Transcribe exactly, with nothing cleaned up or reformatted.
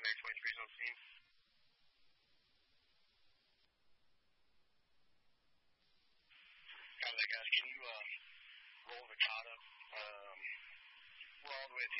May twenty-three is on scene. Got that, guys. Can you uh, roll the cot up? Um, we're all the way at the